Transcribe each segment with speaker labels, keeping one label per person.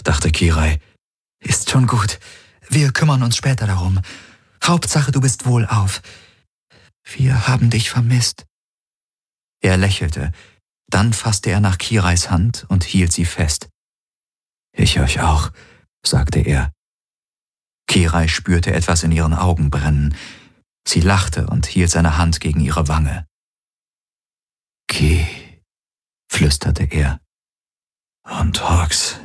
Speaker 1: dachte Kirai.
Speaker 2: Ist schon gut. Wir kümmern uns später darum. Hauptsache, du bist wohlauf. Wir haben dich vermisst.
Speaker 1: Er lächelte. Dann fasste er nach Kirais Hand und hielt sie fest. Ich euch auch, sagte er. Kirai spürte etwas in ihren Augen brennen. Sie lachte und hielt seine Hand gegen ihre Wange. Ki, flüsterte er. Und Hawks,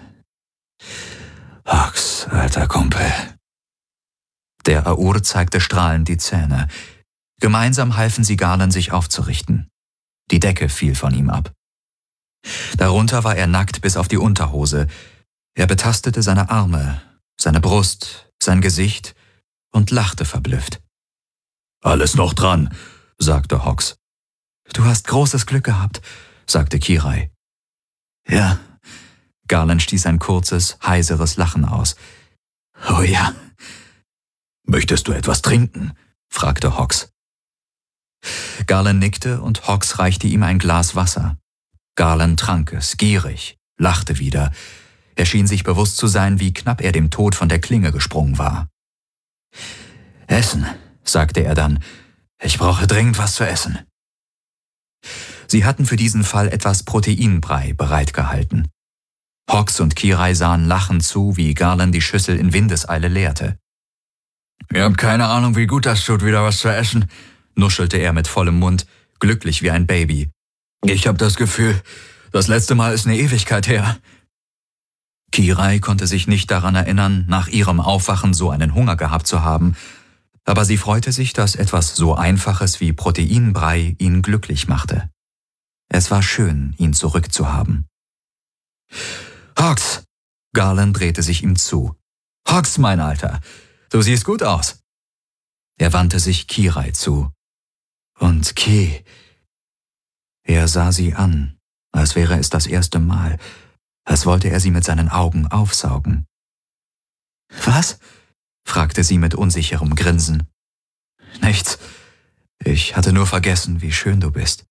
Speaker 1: alter Kumpel. Der Aur zeigte strahlend die Zähne. Gemeinsam halfen sie Garland, sich aufzurichten. Die Decke fiel von ihm ab. Darunter war er nackt bis auf die Unterhose. Er betastete seine Arme, seine Brust, sein Gesicht und lachte verblüfft. »Alles noch dran«, sagte Hawks.
Speaker 2: »Du hast großes Glück gehabt«,
Speaker 1: sagte Kirai.
Speaker 2: »Ja.«
Speaker 1: Garland stieß ein kurzes, heiseres Lachen aus.
Speaker 2: »Oh ja.«
Speaker 1: »Möchtest du etwas trinken?« fragte Hawks. Garland nickte und Hawks reichte ihm ein Glas Wasser. Garland trank es, gierig, lachte wieder. Er schien sich bewusst zu sein, wie knapp er dem Tod von der Klinge gesprungen war.
Speaker 2: »Essen«,
Speaker 1: sagte er dann.
Speaker 2: »Ich brauche dringend was zu essen.«
Speaker 1: Sie hatten für diesen Fall etwas Proteinbrei bereitgehalten. Hawks und Kirai sahen lachend zu, wie Garland die Schüssel in Windeseile leerte.
Speaker 2: »Ihr habt keine Ahnung, wie gut das tut, wieder was zu essen«,
Speaker 1: nuschelte er mit vollem Mund, glücklich wie ein Baby.
Speaker 2: »Ich habe das Gefühl, das letzte Mal ist eine Ewigkeit her.«
Speaker 1: Kirai konnte sich nicht daran erinnern, nach ihrem Aufwachen so einen Hunger gehabt zu haben, aber sie freute sich, dass etwas so Einfaches wie Proteinbrei ihn glücklich machte. Es war schön, ihn zurückzuhaben.
Speaker 2: »Hawks«,
Speaker 1: Garland drehte sich ihm zu.
Speaker 2: »Hawks, mein Alter, du siehst gut aus.«
Speaker 1: Er wandte sich Kirai zu.
Speaker 2: »Und Ki?«
Speaker 1: Er sah sie an, als wäre es das erste Mal, als wollte er sie mit seinen Augen aufsaugen.
Speaker 2: »Was?«
Speaker 1: fragte sie mit unsicherem Grinsen.
Speaker 2: »Nichts. Ich hatte nur vergessen, wie schön du bist.«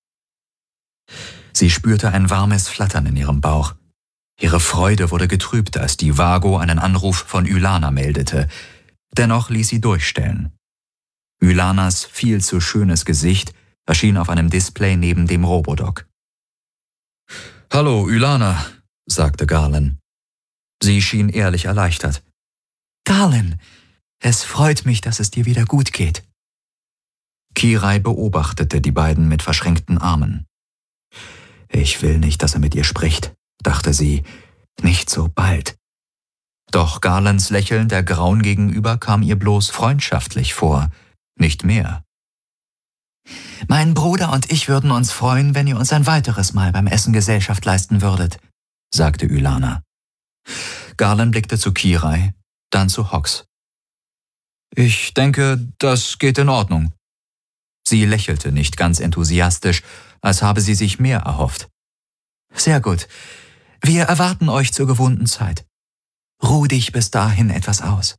Speaker 1: Sie spürte ein warmes Flattern in ihrem Bauch. Ihre Freude wurde getrübt, als die Vago einen Anruf von Ylana meldete. Dennoch ließ sie durchstellen. Ylanas viel zu schönes Gesicht erschien auf einem Display neben dem Robodoc.
Speaker 2: »Hallo, Ylana«,
Speaker 1: sagte Garland. Sie schien ehrlich erleichtert.
Speaker 2: »Garland, es freut mich, dass es dir wieder gut geht.«
Speaker 1: Kirai beobachtete die beiden mit verschränkten Armen. »Ich will nicht, dass er mit ihr spricht«, dachte sie. »Nicht so bald.« Doch Garlands Lächeln der Grauen gegenüber kam ihr bloß freundschaftlich vor, nicht mehr.
Speaker 2: »Mein Bruder und ich würden uns freuen, wenn ihr uns ein weiteres Mal beim Essen Gesellschaft leisten würdet«,
Speaker 1: sagte Ylana. Garland blickte zu Kirai, dann zu Hawks. »Ich denke, das geht in Ordnung.« Sie lächelte nicht ganz enthusiastisch, als habe sie sich mehr erhofft.
Speaker 2: »Sehr gut. Wir erwarten euch zur gewohnten Zeit. Ruh dich bis dahin etwas aus.«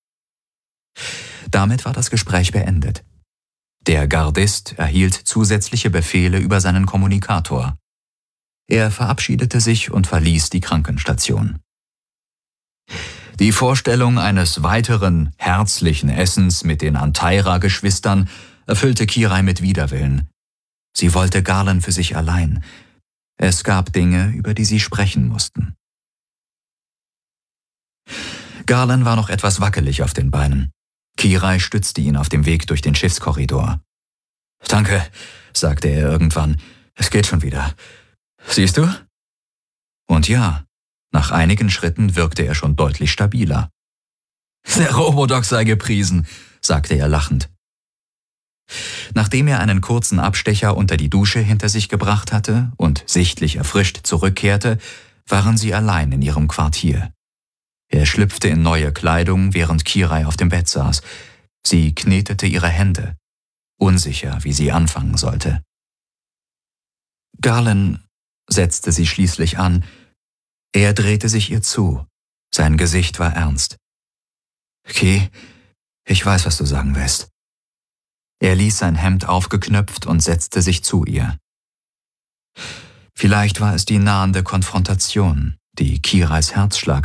Speaker 1: Damit war das Gespräch beendet. Der Gardist erhielt zusätzliche Befehle über seinen Kommunikator. Er verabschiedete sich und verließ die Krankenstation. Die Vorstellung eines weiteren herzlichen Essens mit den Antaira-Geschwistern erfüllte Kirai mit Widerwillen. Sie wollte Garland für sich allein. Es gab Dinge, über die sie sprechen mussten. Garland war noch etwas wackelig auf den Beinen. Kirai stützte ihn auf dem Weg durch den Schiffskorridor.
Speaker 2: »Danke«, sagte er irgendwann. »Es geht schon wieder. Siehst du?«
Speaker 1: Und ja, nach einigen Schritten wirkte er schon deutlich stabiler.
Speaker 2: »Der Robodoc sei gepriesen«,
Speaker 1: sagte er lachend. Nachdem er einen kurzen Abstecher unter die Dusche hinter sich gebracht hatte und sichtlich erfrischt zurückkehrte, waren sie allein in ihrem Quartier. Er schlüpfte in neue Kleidung, während Kirai auf dem Bett saß. Sie knetete ihre Hände, unsicher, wie sie anfangen sollte. »Garland«, setzte sie schließlich an. Er drehte sich ihr zu. Sein Gesicht war ernst.
Speaker 2: »Ki, ich weiß, was du sagen willst.«
Speaker 1: Er ließ sein Hemd aufgeknöpft und setzte sich zu ihr. Vielleicht war es die nahende Konfrontation, die Kirais Herzschlag